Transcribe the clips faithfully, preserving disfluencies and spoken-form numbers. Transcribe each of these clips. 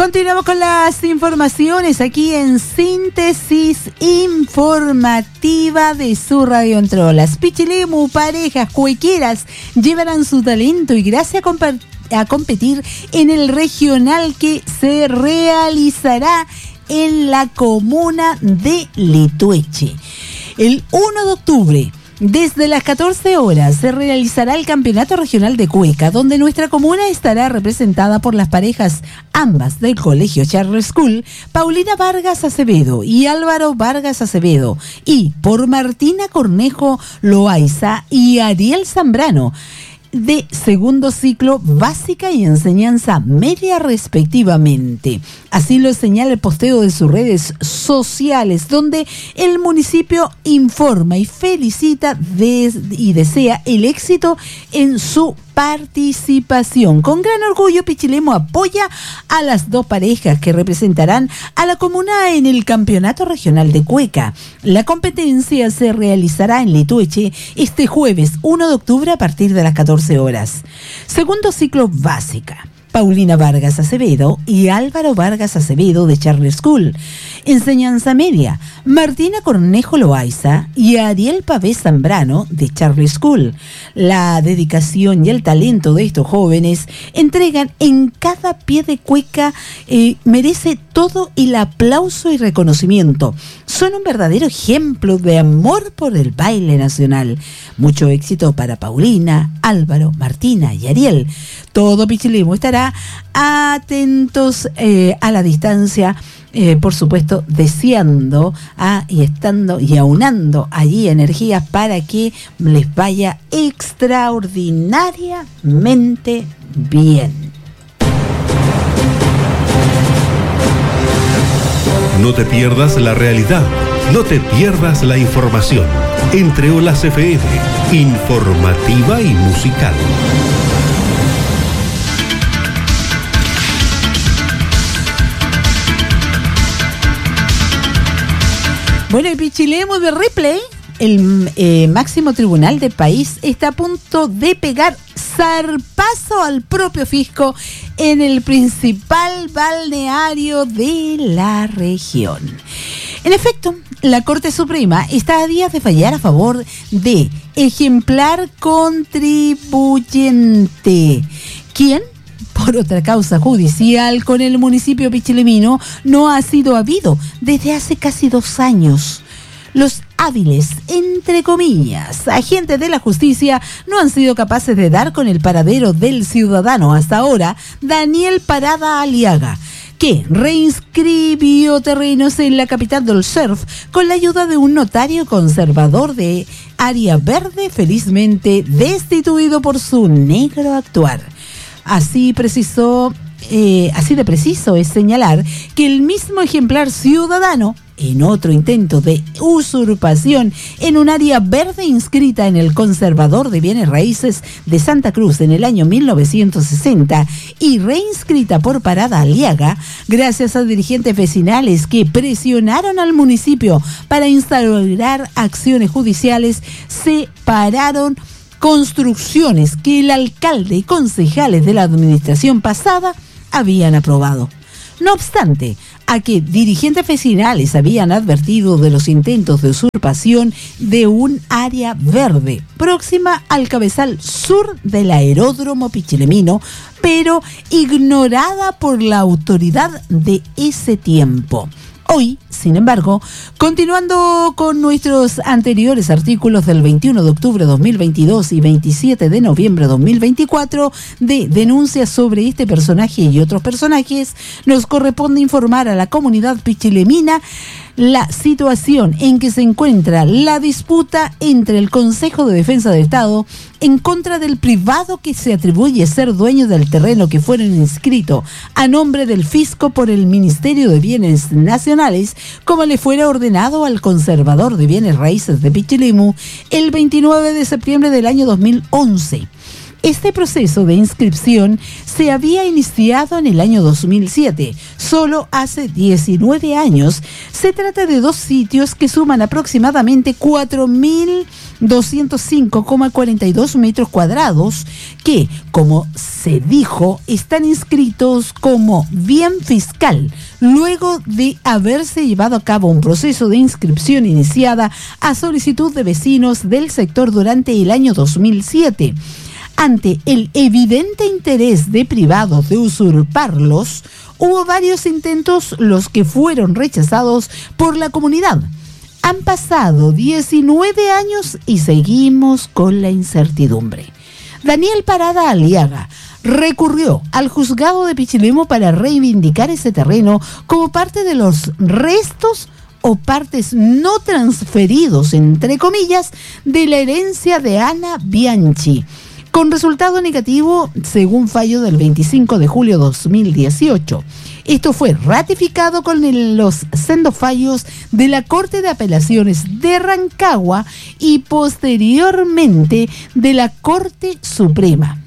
Continuamos con las informaciones aquí en Síntesis Informativa de su Radio Entrolas. Pichilemu, parejas, cuequeras llevarán su talento y gracia a compartir a competir en el regional que se realizará en la comuna de Litueche. El uno de octubre, desde las catorce horas, se realizará el Campeonato Regional de Cueca, donde nuestra comuna estará representada por las parejas ambas del Colegio Charles School, Paulina Vargas Acevedo y Álvaro Vargas Acevedo, y por Martina Cornejo Loaiza y Ariel Zambrano, de segundo ciclo básica y enseñanza media respectivamente. Así lo señala el posteo de sus redes sociales, donde el municipio informa y felicita de, y desea el éxito en su participación. Con gran orgullo, Pichilemu apoya a las dos parejas que representarán a la comuna en el Campeonato Regional de Cueca. La competencia se realizará en Litueche este jueves uno de octubre a partir de las catorce horas. Segundo ciclo básica, Paulina Vargas Acevedo y Álvaro Vargas Acevedo de Charles School. Enseñanza media, Martina Cornejo Loaiza y Ariel Pavé Zambrano de Charles School. La dedicación y el talento de estos jóvenes entregan en cada pie de cueca eh, merece todo el aplauso y reconocimiento. Son un verdadero ejemplo de amor por el baile nacional. Mucho éxito para Paulina, Álvaro, Martina y Ariel. Todo Pichilemu estará atentos eh, a la distancia, eh, por supuesto, deseando ah, y estando y aunando allí energías para que les vaya extraordinariamente bien. No te pierdas la realidad, no te pierdas la información. Entre Olas F M, informativa y musical. Bueno, y Pichilemu de Ripley, el eh, máximo tribunal del país, está a punto de pegar zarpazo al propio fisco en el principal balneario de la región. En efecto, la Corte Suprema está a días de fallar a favor de ejemplar contribuyente, quien, por otra causa judicial con el municipio pichilemino, no ha sido habido desde hace casi dos años. Los hábiles, entre comillas, agentes de la justicia no han sido capaces de dar con el paradero del ciudadano hasta ahora, Daniel Parada Aliaga, que reinscribió terrenos en la capital del surf con la ayuda de un notario conservador de área verde, felizmente destituido por su negro actuar. Así precisó, eh, así de preciso es señalar que el mismo ejemplar ciudadano, en otro intento de usurpación en un área verde inscrita en el Conservador de Bienes Raíces de Santa Cruz en el año mil novecientos sesenta y reinscrita por Parada Aliaga, gracias a dirigentes vecinales que presionaron al municipio para instaurar acciones judiciales, se pararon construcciones que el alcalde y concejales de la administración pasada habían aprobado. No obstante, a que dirigentes vecinales habían advertido de los intentos de usurpación de un área verde próxima al cabezal sur del aeródromo pichilemino, pero ignorada por la autoridad de ese tiempo. Hoy, sin embargo, continuando con nuestros anteriores artículos del veintiuno de octubre de dos mil veintidós y veintisiete de noviembre de dos mil veinticuatro de denuncias sobre este personaje y otros personajes, nos corresponde informar a la comunidad pichilemina la situación en que se encuentra la disputa entre el Consejo de Defensa del Estado en contra del privado que se atribuye ser dueño del terreno que fueron inscrito a nombre del fisco por el Ministerio de Bienes Nacionales, como le fuera ordenado al conservador de bienes raíces de Pichilemu el veintinueve de septiembre del año dos mil once. Este proceso de inscripción se había iniciado en el año dos mil siete, solo hace diecinueve años. Se trata de dos sitios que suman aproximadamente cuatro mil doscientos cinco coma cuarenta y dos metros cuadrados que, como se dijo, están inscritos como bien fiscal luego de haberse llevado a cabo un proceso de inscripción iniciada a solicitud de vecinos del sector durante el año dos mil siete. Ante el evidente interés de privados de usurparlos, hubo varios intentos, los que fueron rechazados por la comunidad. Han pasado diecinueve años y seguimos con la incertidumbre. Daniel Parada Aliaga recurrió al juzgado de Pichilemu para reivindicar ese terreno como parte de los restos o partes no transferidos, entre comillas, de la herencia de Ana Bianchi, con resultado negativo según fallo del veinticinco de julio de dos mil dieciocho. Esto fue ratificado con el, los sendos fallos de la Corte de Apelaciones de Rancagua y posteriormente de la Corte Suprema.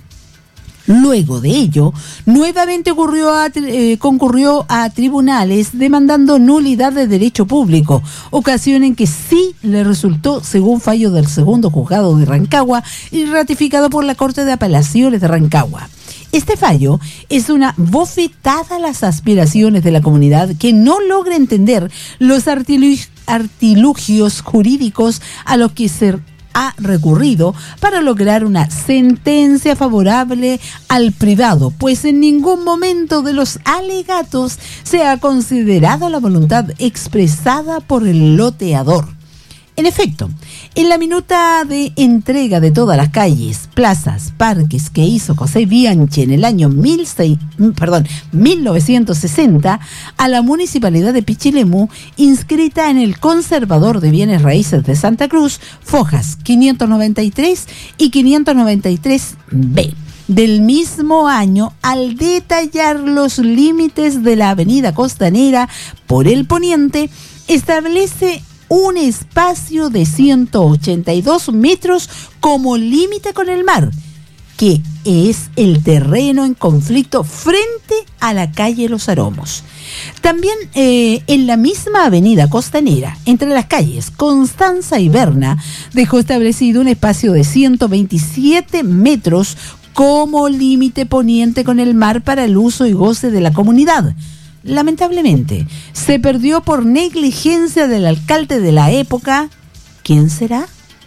Luego de ello, nuevamente ocurrió a, eh, concurrió a tribunales demandando nulidad de derecho público, ocasión en que sí le resultó según fallo del segundo juzgado de Rancagua y ratificado por la Corte de Apelaciones de Rancagua. Este fallo es una bofetada a las aspiraciones de la comunidad que no logra entender los artilugios, artilugios jurídicos a los que se ha recurrido para lograr una sentencia favorable al privado, pues en ningún momento de los alegatos se ha considerado la voluntad expresada por el loteador. En efecto, en la minuta de entrega de todas las calles, plazas, parques que hizo José Bianchi en el año mil seis, perdón, mil novecientos sesenta a la Municipalidad de Pichilemu, inscrita en el Conservador de Bienes Raíces de Santa Cruz, Fojas quinientos noventa y tres y quinientos noventa y tres B. Del mismo año, al detallar los límites de la avenida Costanera por el poniente, establece un espacio de ciento ochenta y dos metros como límite con el mar, que es el terreno en conflicto frente a la calle Los Aromos. También eh, en la misma avenida Costanera, entre las calles Constanza y Berna, dejó establecido un espacio de ciento veintisiete metros como límite poniente con el mar para el uso y goce de la comunidad. Lamentablemente, se perdió por negligencia del alcalde de la época. ¿Quién será?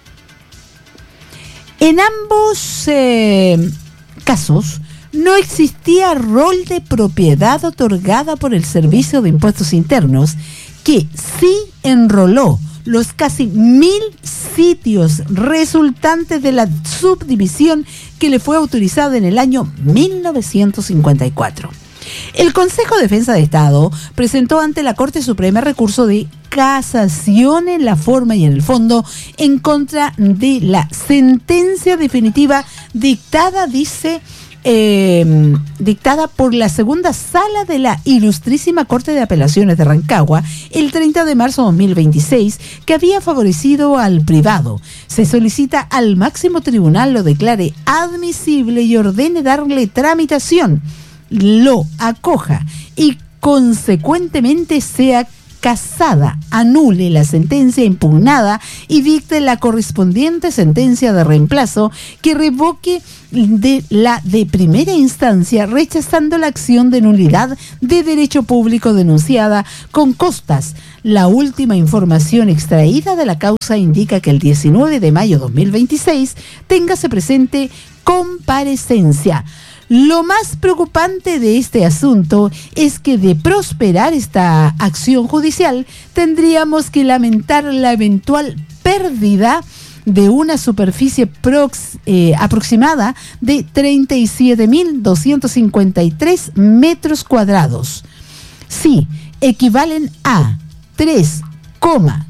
En ambos eh, casos, no existía rol de propiedad otorgada por el Servicio de Impuestos Internos, que sí enroló los casi mil sitios resultantes de la subdivisión que le fue autorizada en el año mil novecientos cincuenta y cuatro. El Consejo de Defensa de Estado presentó ante la Corte Suprema recurso de casación en la forma y en el fondo en contra de la sentencia definitiva dictada, dice, eh, dictada por la segunda sala de la Ilustrísima Corte de Apelaciones de Rancagua el treinta de marzo de dos mil veintiséis, que había favorecido al privado. Se solicita al máximo tribunal lo declare admisible y ordene darle tramitación, lo acoja y consecuentemente sea casada, anule la sentencia impugnada y dicte la correspondiente sentencia de reemplazo que revoque de la de primera instancia, rechazando la acción de nulidad de derecho público denunciada con costas. La última información extraída de la causa indica que el diecinueve de mayo de dos mil veintiséis téngase presente comparecencia. Lo más preocupante de este asunto es que de prosperar esta acción judicial tendríamos que lamentar la eventual pérdida de una superficie prox, eh, aproximada de treinta y siete mil doscientos cincuenta y tres metros cuadrados. Sí, equivalen a tres coma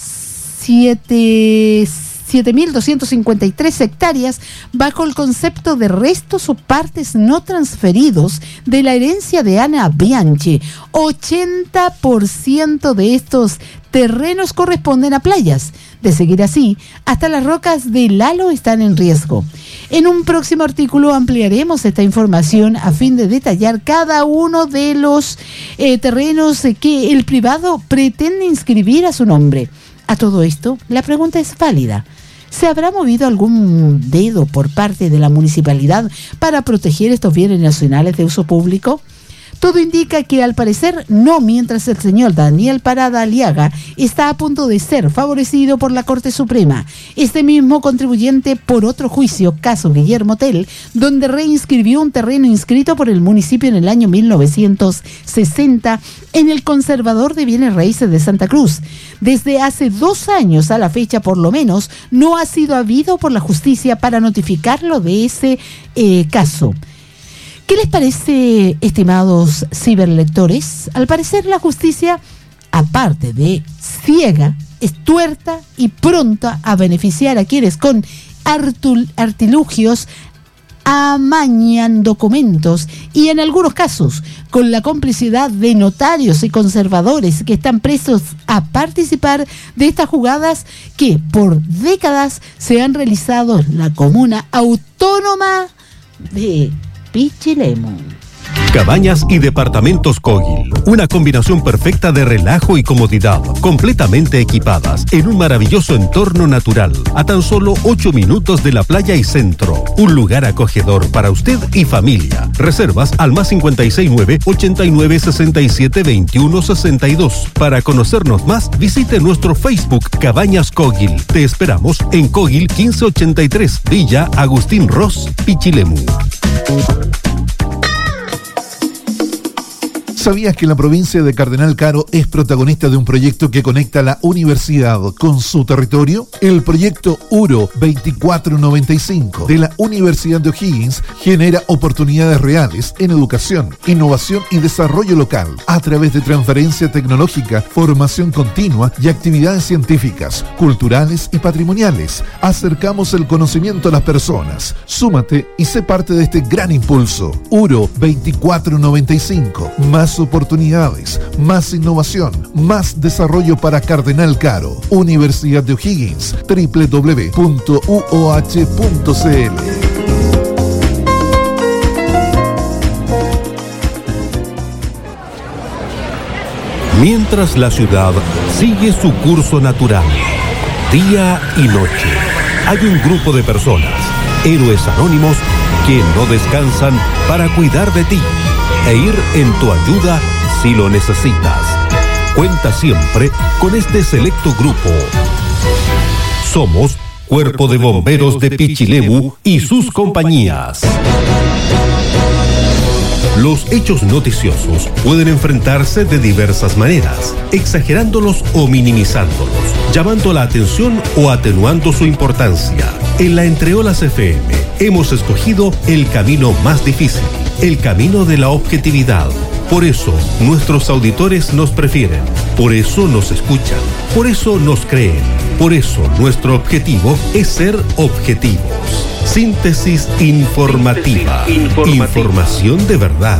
siete mil doscientos cincuenta y tres hectáreas bajo el concepto de restos o partes no transferidos de la herencia de Ana Bianchi. ochenta por ciento de estos terrenos corresponden a playas. De seguir así, hasta las rocas de Lalo están en riesgo. En un próximo artículo ampliaremos esta información a fin de detallar cada uno de los eh, terrenos que el privado pretende inscribir a su nombre. A todo esto, la pregunta es válida. ¿Se habrá movido algún dedo por parte de la municipalidad para proteger estos bienes nacionales de uso público? Todo indica que al parecer no, mientras el señor Daniel Parada Aliaga está a punto de ser favorecido por la Corte Suprema. Este mismo contribuyente por otro juicio, caso Guillermo Tell, donde reinscribió un terreno inscrito por el municipio en el año mil novecientos sesenta en el Conservador de Bienes Raíces de Santa Cruz. Desde hace dos años a la fecha, por lo menos, no ha sido habido por la justicia para notificarlo de ese eh, caso. ¿Qué les parece, estimados ciberlectores? Al parecer la justicia, aparte de ciega, es tuerta y pronta a beneficiar a quienes con artul- artilugios amañan documentos y en algunos casos con la complicidad de notarios y conservadores que están presos a participar de estas jugadas que por décadas se han realizado en la comuna autónoma de Pichilemu. Cabañas y departamentos Kogel, una combinación perfecta de relajo y comodidad, completamente equipadas en un maravilloso entorno natural, a tan solo ocho minutos de la playa y centro. Un lugar acogedor para usted y familia. Reservas al más cincuenta y seis nueve, ochenta y nueve, sesenta y siete, veintiuno, sesenta y dos. Para conocernos más, visite nuestro Facebook Cabañas Kogel. Te esperamos en Kogel quince ochenta y tres, Villa Agustín Ross, Pichilemu. ¿Sabías que la provincia de Cardenal Caro es protagonista de un proyecto que conecta la universidad con su territorio? El proyecto U R O veinticuatro noventa y cinco de la Universidad de O'Higgins genera oportunidades reales en educación, innovación y desarrollo local a través de transferencia tecnológica, formación continua y actividades científicas, culturales y patrimoniales. Acercamos el conocimiento a las personas. Súmate y sé parte de este gran impulso. U R O veinticuatro noventa y cinco. Más oportunidades, más innovación, más desarrollo para Cardenal Caro. Universidad de O'Higgins, doble u doble u doble u punto u o h punto c l. Mientras la ciudad sigue su curso natural, día y noche, hay un grupo de personas, héroes anónimos, que no descansan para cuidar de ti e ir en tu ayuda si lo necesitas. Cuenta siempre con este selecto grupo. Somos Cuerpo de Bomberos de Pichilemu y sus compañías. Los hechos noticiosos pueden enfrentarse de diversas maneras, exagerándolos o minimizándolos, llamando la atención o atenuando su importancia. En la Entreolas F M hemos escogido el camino más difícil, el camino de la objetividad. Por eso nuestros auditores nos prefieren, por eso nos escuchan, por eso nos creen, por eso nuestro objetivo es ser objetivos. Síntesis informativa. informativa. Información de verdad.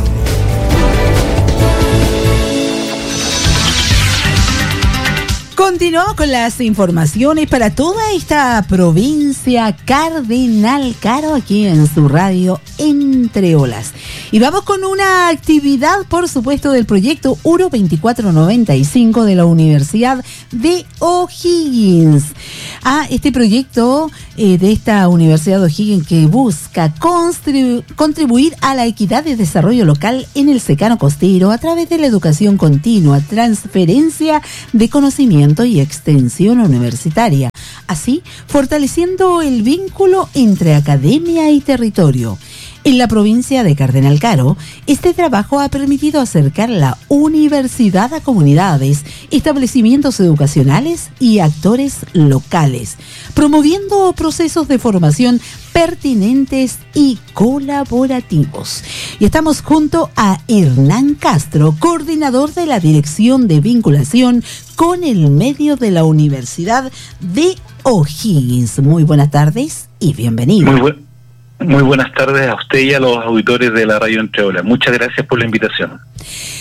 Continuamos con las informaciones para toda esta provincia Cardenal Caro aquí en su radio Entre Olas. Y vamos con una actividad, por supuesto, del proyecto U R O veinticuatro noventa y cinco de la Universidad de O'Higgins. Ah, este proyecto eh, de esta Universidad de O'Higgins que busca contribu- contribuir a la equidad de desarrollo local en el secano costero a través de la educación continua, transferencia de conocimiento y extensión universitaria, así fortaleciendo el vínculo entre academia y territorio. En la provincia de Cardenal Caro, este trabajo ha permitido acercar la universidad a comunidades, establecimientos educacionales y actores locales, promoviendo procesos de formación pertinentes y colaborativos. Y estamos junto a Hernán Castro, coordinador de la Dirección de Vinculación con el Medio de la Universidad de O'Higgins. Muy buenas tardes y bienvenido. Muy buen Muy buenas tardes a usted y a los auditores de la radio Entre Olas. Muchas gracias por la invitación.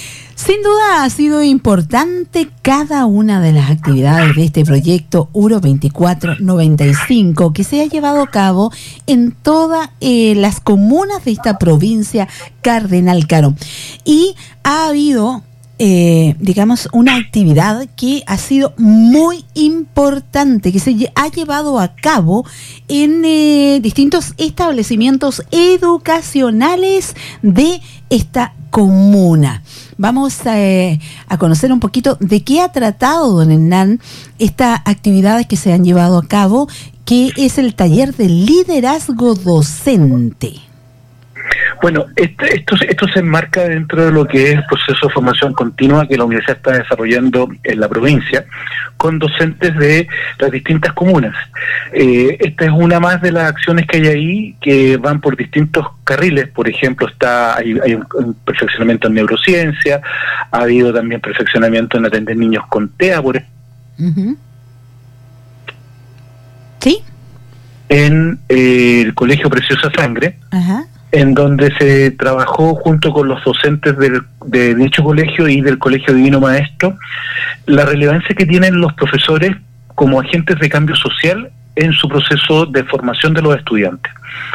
Sin duda ha sido importante cada una de las actividades de este proyecto U R O veinticuatro noventa y cinco que se ha llevado a cabo en todas eh, las comunas de esta provincia Cardenal Caro. Y ha habido, eh, digamos, una actividad que ha sido muy importante, que se ha llevado a cabo en eh, distintos establecimientos educacionales de esta comuna. Vamos a, eh, a conocer un poquito de qué ha tratado, don Hernán, estas actividades que se han llevado a cabo, que es el taller de liderazgo docente. Bueno, este, esto, esto se enmarca dentro de lo que es el proceso de formación continua que la universidad está desarrollando en la provincia con docentes de las distintas comunas. Eh, esta es una más de las acciones que hay ahí que van por distintos carriles. Por ejemplo, está hay, hay un, un perfeccionamiento en neurociencia, ha habido también perfeccionamiento en atender niños con T E A, por ejemplo. Uh-huh. ¿Sí? En eh, el Colegio Preciosa Sangre. Ajá. En donde se trabajó junto con los docentes del, de dicho colegio y del Colegio Divino Maestro la relevancia que tienen los profesores como agentes de cambio social en su proceso de formación de los estudiantes.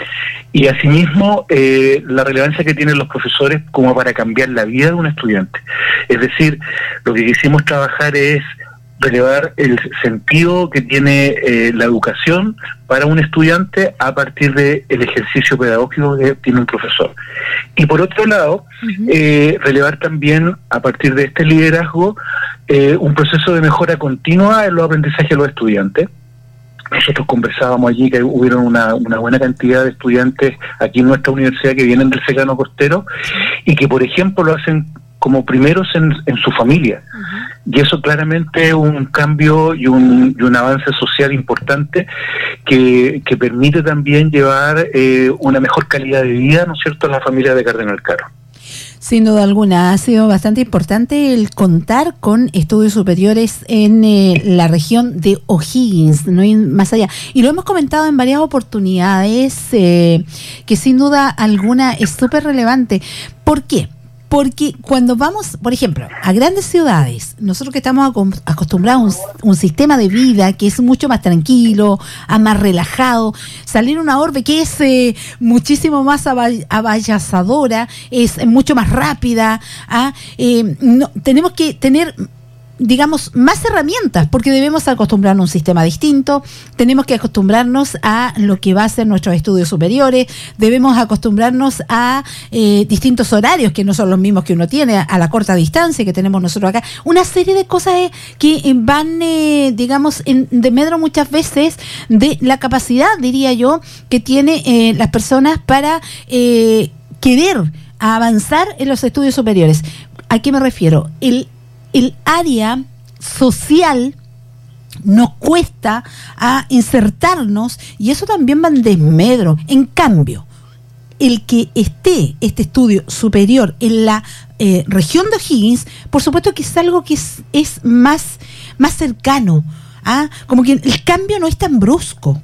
Y asimismo, eh, la relevancia que tienen los profesores como para cambiar la vida de un estudiante. Es decir, lo que quisimos trabajar es relevar el sentido que tiene eh, la educación para un estudiante a partir del ejercicio pedagógico que tiene un profesor. Y por otro lado, uh-huh. eh, relevar también a partir de este liderazgo eh, un proceso de mejora continua en los aprendizajes de los estudiantes. Nosotros conversábamos allí que hubieron una, una buena cantidad de estudiantes aquí en nuestra universidad que vienen del Secano Costero y que, por ejemplo, lo hacen como primeros en, en su familia. Uh-huh. Y eso claramente es un cambio y un, y un avance social importante que, que permite también llevar eh, una mejor calidad de vida, ¿no es cierto?, a la familia de Cardenal Caro. Sin duda alguna, ha sido bastante importante el contar con estudios superiores en eh, la región de O'Higgins, no hay más allá. Y lo hemos comentado en varias oportunidades, eh, que sin duda alguna es súper relevante. ¿Por qué? Porque cuando vamos, por ejemplo, a grandes ciudades, nosotros que estamos acostumbrados a un, un sistema de vida que es mucho más tranquilo, a más relajado, salir a una orbe que es eh, muchísimo más abayazadora, es mucho más rápida, ¿ah? eh, no, tenemos que tener, digamos, más herramientas, porque debemos acostumbrarnos a un sistema distinto, tenemos que acostumbrarnos a lo que va a ser nuestros estudios superiores, debemos acostumbrarnos a eh, distintos horarios que no son los mismos que uno tiene, a, a la corta distancia que tenemos nosotros acá, una serie de cosas eh, que eh, van, eh, digamos, en demedro muchas veces de la capacidad, diría yo, que tiene eh, las personas para eh, querer avanzar en los estudios superiores. ¿A qué me refiero? El El área social nos cuesta a insertarnos y eso también va en desmedro. En cambio, el que esté este estudio superior en la eh, región de O'Higgins, por supuesto que es algo que es, es más, más cercano, ¿ah? Como que el cambio no es tan brusco.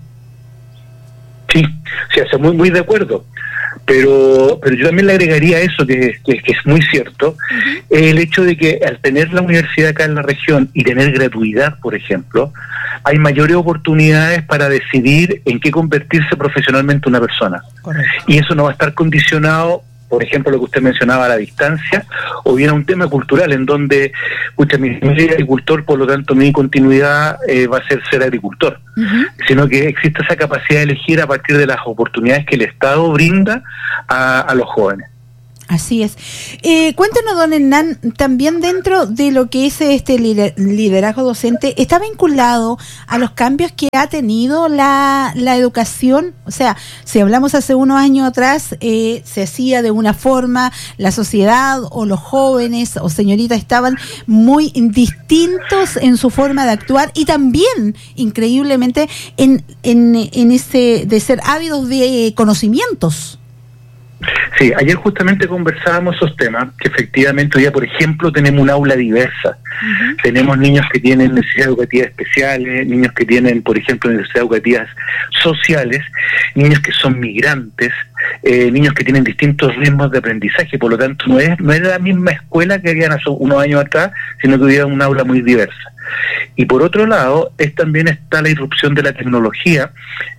Sí, sí, estoy muy, muy de acuerdo. Pero pero yo también le agregaría eso, que, que, que es muy cierto, uh-huh. el hecho de que al tener la universidad acá en la región y tener gratuidad, por ejemplo, hay mayores oportunidades para decidir en qué convertirse profesionalmente una persona. Correcto. Y eso no va a estar condicionado, por ejemplo, lo que usted mencionaba a la distancia, o bien a un tema cultural, en donde, escucha, mi familia es agricultor, por lo tanto mi continuidad eh, va a ser ser agricultor, uh-huh. sino que existe esa capacidad de elegir a partir de las oportunidades que el Estado brinda a, a los jóvenes. Así es. Eh, cuéntenos, don Hernán, también dentro de lo que es este liderazgo docente, ¿está vinculado a los cambios que ha tenido la, la educación? O sea, si hablamos hace unos años atrás, eh, se hacía de una forma, la sociedad o los jóvenes o señoritas estaban muy distintos en su forma de actuar y también, increíblemente, en, en, en ese de ser ávidos de conocimientos. Sí, ayer justamente conversábamos esos temas, que efectivamente hoy día, por ejemplo, tenemos un aula diversa. Uh-huh. Tenemos niños que tienen necesidades educativas especiales, niños que tienen, por ejemplo, necesidades educativas sociales, niños que son migrantes, eh, niños que tienen distintos ritmos de aprendizaje, por lo tanto no es no era la misma escuela que habían hace unos años atrás, sino que había un aula muy diversa. Y por otro lado, es también está la irrupción de la tecnología,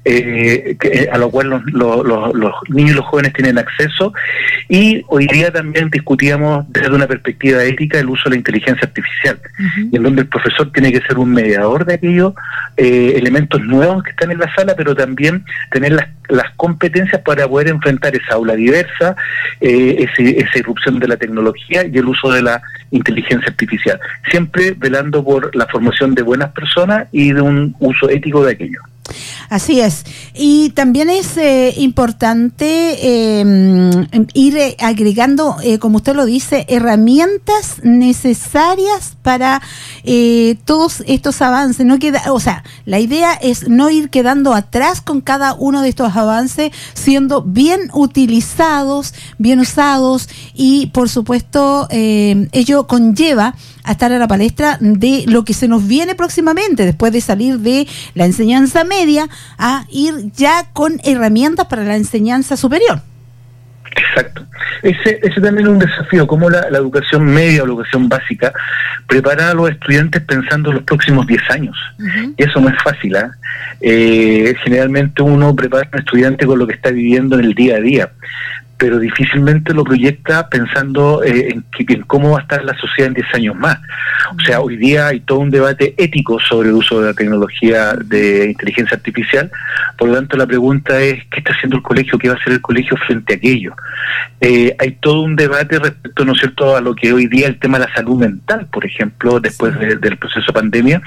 eh, que, a lo cual los, los, los, los niños y los jóvenes tienen acceso, y hoy día también discutíamos desde una perspectiva ética el uso de la inteligencia artificial, uh-huh. y en donde el profesor tiene que ser un mediador de aquellos eh, elementos nuevos que están en la sala, pero también tener las, las competencias para poder enfrentar esa aula diversa, eh, ese, esa irrupción de la tecnología y el uso de la inteligencia artificial, siempre velando por la formación de buenas personas y de un uso ético de aquello. Así es. Y también es eh, importante eh, ir eh, agregando, eh, como usted lo dice, herramientas necesarias para eh, todos estos avances. No queda, o sea, la idea es no ir quedando atrás con cada uno de estos avances, siendo bien utilizados, bien usados, y por supuesto eh, ello conlleva a estar a la palestra de lo que se nos viene próximamente, después de salir de la enseñanza media, a ir ya con herramientas para la enseñanza superior. Exacto. Ese, ese también es un desafío, como la, la educación media o la educación básica prepara a los estudiantes pensando en los próximos diez años. Uh-huh. Y eso no es fácil, ¿eh? Eh, generalmente uno prepara a un estudiante con lo que está viviendo en el día a día, pero difícilmente lo proyecta pensando eh, en, que, en cómo va a estar la sociedad en diez años más. O sea, hoy día hay todo un debate ético sobre el uso de la tecnología de inteligencia artificial, por lo tanto la pregunta es, ¿qué está haciendo el colegio? ¿Qué va a hacer el colegio frente a aquello? Eh, hay todo un debate respecto, ¿no es cierto?, a lo que hoy día el tema de la salud mental, por ejemplo, después de, del proceso de pandemia,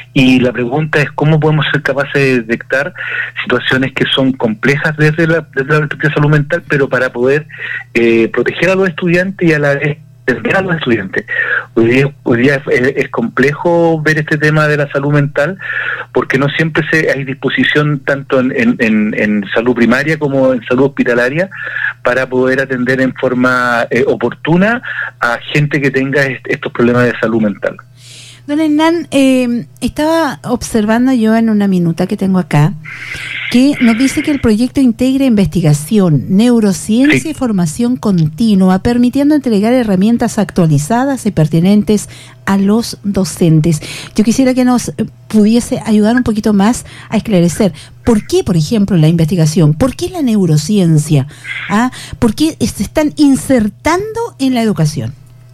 y la pregunta es cómo podemos ser capaces de detectar situaciones que son complejas desde la, desde la perspectiva de salud mental, pero para poder poder eh, proteger a los estudiantes y a la vez atender a los estudiantes. Hoy día, hoy día es, es complejo ver este tema de la salud mental porque no siempre se, hay disposición tanto en, en, en, en salud primaria como en salud hospitalaria para poder atender en forma eh, oportuna a gente que tenga est- estos problemas de salud mental. Don Hernán, eh, estaba observando yo en una minuta que tengo acá, que nos dice que el proyecto integra investigación, neurociencia sí. y formación continua, permitiendo entregar herramientas actualizadas y pertinentes a los docentes. Yo quisiera que nos pudiese ayudar un poquito más a esclarecer por qué, por ejemplo, la investigación, por qué la neurociencia, ¿ah? ¿Por qué se están insertando en la educación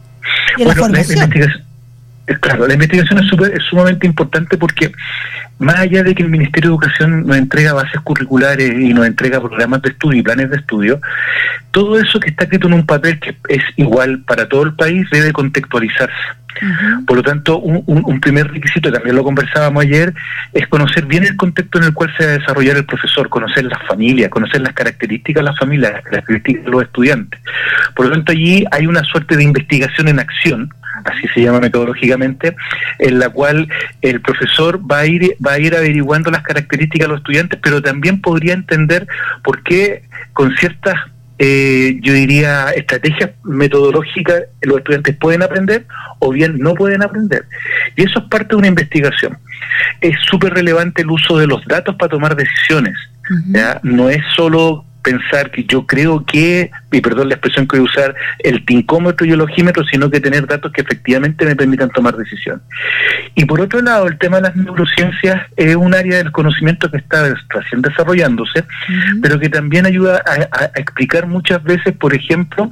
y en bueno, la formación? La, la investigación. Claro, la investigación es, super, es sumamente importante porque más allá de que el Ministerio de Educación nos entrega bases curriculares y nos entrega programas de estudio y planes de estudio, todo eso que está escrito en un papel que es igual para todo el país debe contextualizarse. Uh-huh. Por lo tanto, un, un, un primer requisito, también lo conversábamos ayer, es conocer bien el contexto en el cual se va a desarrollar el profesor, conocer las familias, conocer las características de las familias, las características de los estudiantes. Por lo tanto, allí hay una suerte de investigación en acción, así se llama metodológicamente, en la cual el profesor va a ir va a ir averiguando las características de los estudiantes, pero también podría entender por qué con ciertas, eh, yo diría, estrategias metodológicas los estudiantes pueden aprender o bien no pueden aprender. Y eso es parte de una investigación. Es súper relevante el uso de los datos para tomar decisiones. Uh-huh. ¿Ya? No es solo pensar que yo creo que, y perdón la expresión que voy a usar, el tincómetro y el ojímetro, sino que tener datos que efectivamente me permitan tomar decisiones. Y por otro lado, el tema de las neurociencias es un área del conocimiento que está recién desarrollándose, uh-huh. pero que también ayuda a, a, a explicar muchas veces, por ejemplo,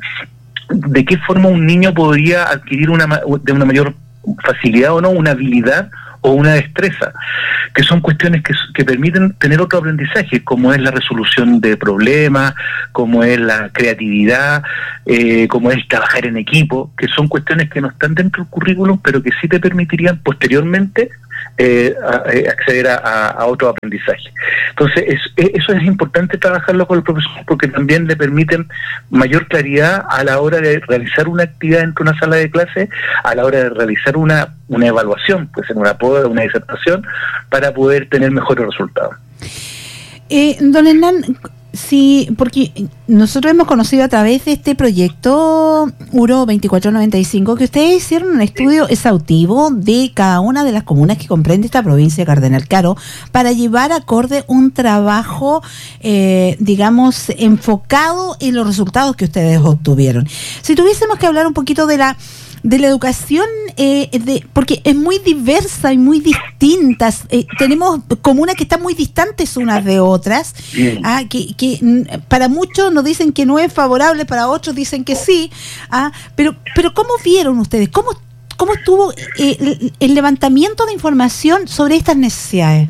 de qué forma un niño podría adquirir una de una mayor facilidad o no, una habilidad o una destreza, que son cuestiones que, que permiten tener otro aprendizaje, como es la resolución de problemas, como es la creatividad, eh, como es trabajar en equipo, que son cuestiones que no están dentro del currículum, pero que sí te permitirían posteriormente eh, a, a acceder a, a, a otro aprendizaje. Entonces, es, eso es importante trabajarlo con el profesor, porque también le permiten mayor claridad a la hora de realizar una actividad dentro de una sala de clase, a la hora de realizar una, una evaluación, puede ser una poda, una disertación, para poder tener mejores resultados. Eh, don Hernán, sí, porque nosotros hemos conocido a través de este proyecto U R O veinticuatro noventa y cinco que ustedes hicieron un estudio exhaustivo de cada una de las comunas que comprende esta provincia de Cardenal Caro para llevar acorde un trabajo, eh, digamos, enfocado en los resultados que ustedes obtuvieron. Si tuviésemos que hablar un poquito de la de la educación, eh, de, porque es muy diversa y muy distintas. Eh, tenemos comunas que están muy distantes unas de otras, ah, que, que para muchos nos dicen que no es favorable, para otros dicen que sí. Ah, pero, pero ¿cómo vieron ustedes? ¿Cómo, cómo estuvo eh, el, el levantamiento de información sobre estas necesidades?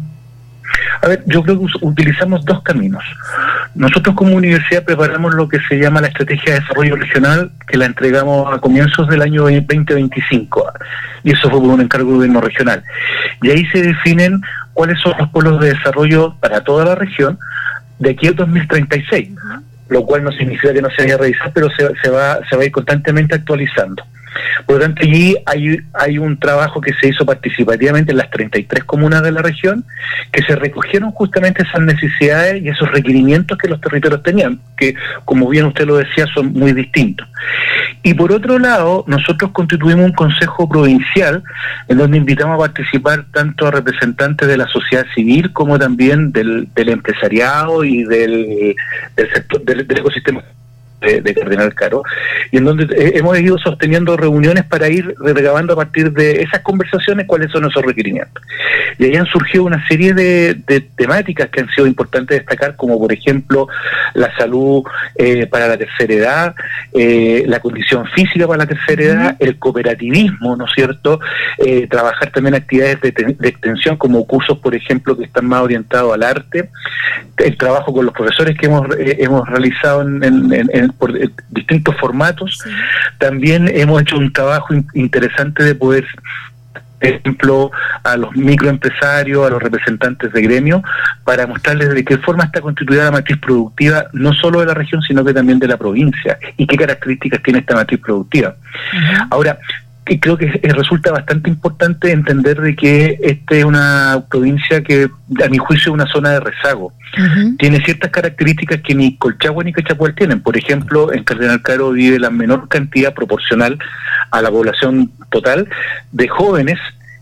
A ver, yo creo que utilizamos dos caminos. Nosotros como universidad preparamos lo que se llama la Estrategia de Desarrollo Regional, que la entregamos a comienzos del año veinte veinticinco, y eso fue por un encargo del gobierno regional. Y ahí se definen cuáles son los polos de desarrollo para toda la región de aquí al dos mil treinta y seis, lo cual no significa que no se vaya a revisar, pero se, se va se va a ir constantemente actualizando. Por lo tanto, allí hay, hay un trabajo que se hizo participativamente en las treinta y tres comunas de la región, que se recogieron justamente esas necesidades y esos requerimientos que los territorios tenían, que, como bien usted lo decía, son muy distintos. Y por otro lado, nosotros constituimos un consejo provincial en donde invitamos a participar tanto a representantes de la sociedad civil como también del, del empresariado y del, del sector del, del ecosistema De, de Cardenal Caro, y en donde eh, hemos ido sosteniendo reuniones para ir recabando a partir de esas conversaciones cuáles son esos requerimientos. Y ahí han surgido una serie de, de temáticas que han sido importantes destacar, como por ejemplo la salud eh, para la tercera edad, eh, la condición física para la tercera edad, el cooperativismo, ¿no es cierto? Eh, trabajar también actividades de, de extensión como cursos, por ejemplo, que están más orientados al arte, el trabajo con los profesores que hemos eh, hemos realizado en, en, en por distintos formatos. Sí. También hemos hecho un trabajo in- interesante de poder, por ejemplo, a los microempresarios, a los representantes de gremio, para mostrarles de qué forma está constituida la matriz productiva, no solo de la región, sino que también de la provincia, y qué características tiene esta matriz productiva. Uh-huh. Ahora, y creo que resulta bastante importante entender de que esta es una provincia que, a mi juicio, es una zona de rezago. Uh-huh. Tiene ciertas características que ni Colchagua ni Cachapual tienen. Por ejemplo, en Cardenal Caro vive la menor cantidad proporcional a la población total de jóvenes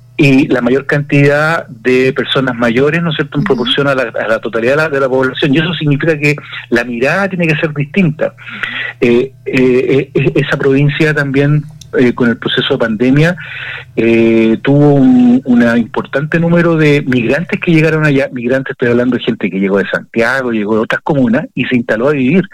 y la mayor cantidad de personas mayores, ¿no es cierto?, en uh-huh. proporción a la, a la totalidad de la, de la población. Y eso significa que la mirada tiene que ser distinta. Eh, eh, eh, esa provincia también, Eh, con el proceso de pandemia, eh, tuvo un una importante número de migrantes que llegaron allá. Migrantes, estoy hablando de gente que llegó de Santiago, llegó de otras comunas y se instaló a vivir.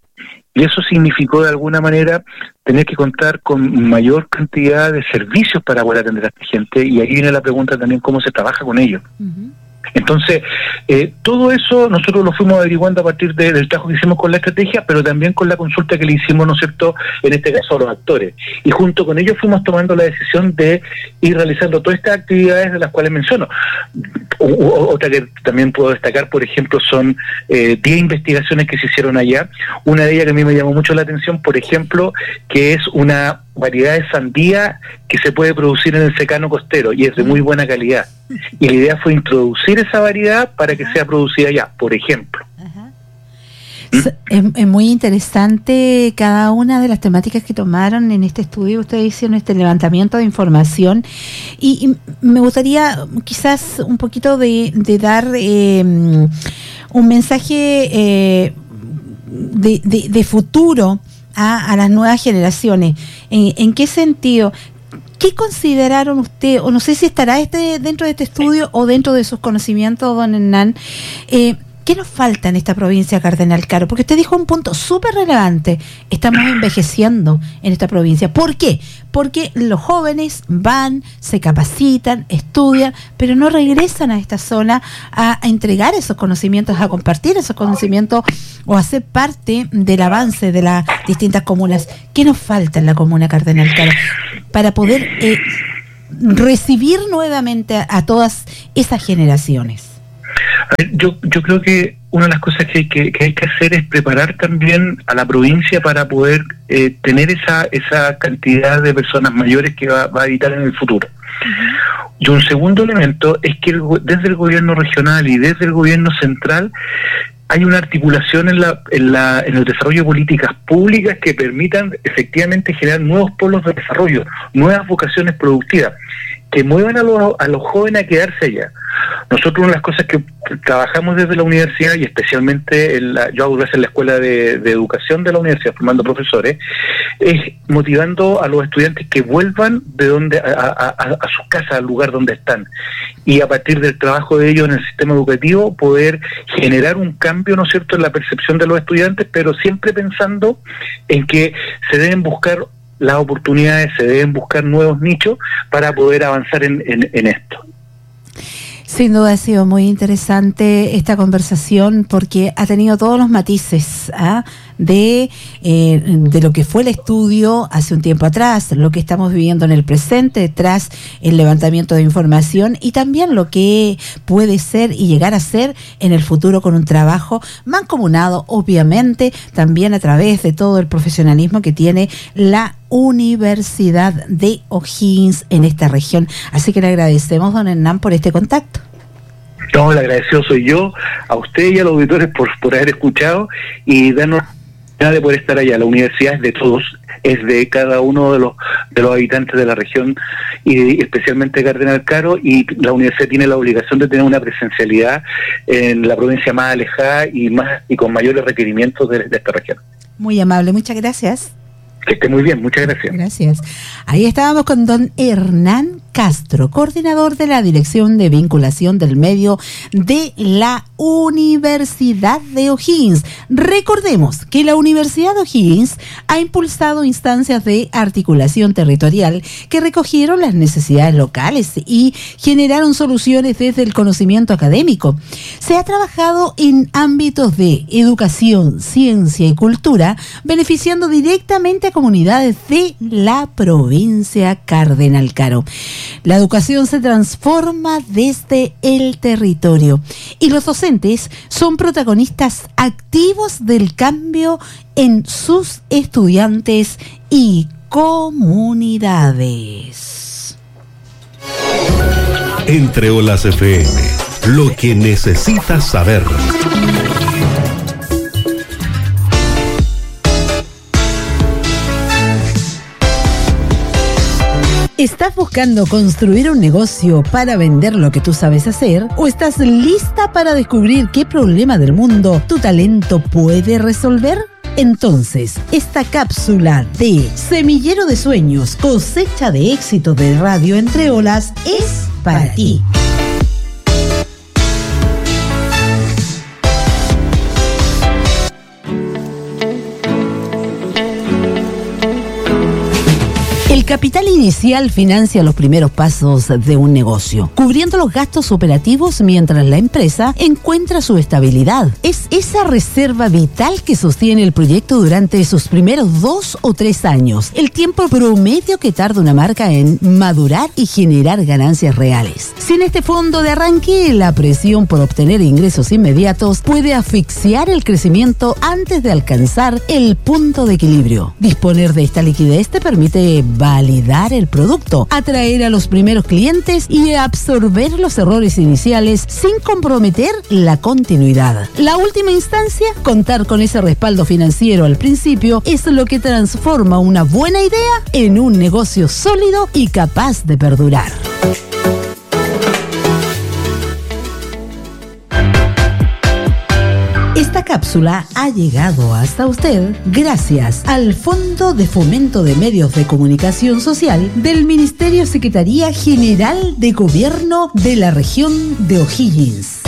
Y eso significó de alguna manera tener que contar con mayor cantidad de servicios para poder atender a esta gente, y ahí viene la pregunta también cómo se trabaja con ellos. Uh-huh. Entonces, eh, todo eso nosotros lo fuimos averiguando a partir de, del trabajo que hicimos con la estrategia, pero también con la consulta que le hicimos, ¿no es cierto?, en este caso a los actores. Y junto con ellos fuimos tomando la decisión de ir realizando todas estas actividades de las cuales menciono. O, o, otra que también puedo destacar, por ejemplo, son eh, diez investigaciones que se hicieron allá. Una de ellas que a mí me llamó mucho la atención, por ejemplo, que es una variedad de sandía que se puede producir en el secano costero y es de muy buena calidad. Y la idea fue introducir esa variedad para que sea producida allá, por ejemplo. Es, es muy interesante cada una de las temáticas que tomaron en este estudio. Ustedes hicieron este levantamiento de información y, y me gustaría quizás un poquito de, de dar eh, un mensaje eh, de, de, de futuro a, a las nuevas generaciones. ¿En, en qué sentido? ¿Qué consideraron usted, o no sé si estará este dentro de este estudio o dentro de sus conocimientos, don Hernán, eh, ¿qué nos falta en esta provincia de Cardenal Caro? Porque usted dijo un punto súper relevante. Estamos envejeciendo en esta provincia. ¿Por qué? Porque los jóvenes van, se capacitan, estudian, pero no regresan a esta zona a, a entregar esos conocimientos, a compartir esos conocimientos o a ser parte del avance de las distintas comunas. ¿Qué nos falta en la comuna Cardenal Caro para poder eh, recibir nuevamente a, a todas esas generaciones? A ver, yo, yo creo que una de las cosas que hay que, que hay que hacer es preparar también a la provincia para poder eh, tener esa esa cantidad de personas mayores que va, va a habitar en el futuro. Uh-huh. Y un segundo elemento es que el, desde el gobierno regional y desde el gobierno central hay una articulación en la, en la en el desarrollo de políticas públicas que permitan efectivamente generar nuevos polos de desarrollo, nuevas vocaciones productivas, que muevan a los, a los jóvenes a quedarse allá. Nosotros una de las cosas que trabajamos desde la universidad, y especialmente en la, yo hago clases en la Escuela de, de Educación de la universidad, formando profesores, es motivando a los estudiantes que vuelvan de donde a, a, a, a sus casas, al lugar donde están, y a partir del trabajo de ellos en el sistema educativo poder generar un cambio, ¿no es cierto?, en la percepción de los estudiantes, pero siempre pensando en que se deben buscar las oportunidades, se deben buscar nuevos nichos para poder avanzar en, en, en esto. Sin duda ha sido muy interesante esta conversación porque ha tenido todos los matices ¿ah? de, eh, de lo que fue el estudio hace un tiempo atrás, lo que estamos viviendo en el presente tras el levantamiento de información y también lo que puede ser y llegar a ser en el futuro con un trabajo mancomunado, obviamente, también a través de todo el profesionalismo que tiene la Universidad de O'Higgins en esta región. Así que le agradecemos, don Hernán, por este contacto. No, el agradecido soy yo, a usted y a los auditores por, por haber escuchado y darnos la oportunidad de poder estar allá. La universidad es de todos, es de cada uno de los de los habitantes de la región y especialmente Cardenal Caro, y la universidad tiene la obligación de tener una presencialidad en la provincia más alejada y más y con mayores requerimientos de, de esta región. Muy amable, muchas gracias. Que esté muy bien, muchas gracias. Gracias. Ahí estábamos con don Hernán Castro, coordinador de la Dirección de Vinculación del Medio de la Universidad de O'Higgins. Recordemos que la Universidad de O'Higgins ha impulsado instancias de articulación territorial que recogieron las necesidades locales y generaron soluciones desde el conocimiento académico. Se ha trabajado en ámbitos de educación, ciencia y cultura, beneficiando directamente a comunidades de la provincia Cardenal Caro. La educación se transforma desde el territorio y los docentes son protagonistas activos del cambio en sus estudiantes y comunidades. Entre Olas F M, lo que necesitas saber. ¿Estás buscando construir un negocio para vender lo que tú sabes hacer? ¿O estás lista para descubrir qué problema del mundo tu talento puede resolver? Entonces, esta cápsula de Semillero de Sueños, cosecha de éxito de Radio Entre Olas es para ti. El capital inicial financia los primeros pasos de un negocio, cubriendo los gastos operativos mientras la empresa encuentra su estabilidad. Es esa reserva vital que sostiene el proyecto durante sus primeros dos o tres años, el tiempo promedio que tarda una marca en madurar y generar ganancias reales. Sin este fondo de arranque, la presión por obtener ingresos inmediatos puede asfixiar el crecimiento antes de alcanzar el punto de equilibrio. Disponer de esta liquidez te permite validar el producto, atraer a los primeros clientes y absorber los errores iniciales sin comprometer la continuidad. La última instancia, contar con ese respaldo financiero al principio, es lo que transforma una buena idea en un negocio sólido y capaz de perdurar. Esta cápsula ha llegado hasta usted gracias al Fondo de Fomento de Medios de Comunicación Social del Ministerio Secretaría General de Gobierno de la Región de O'Higgins.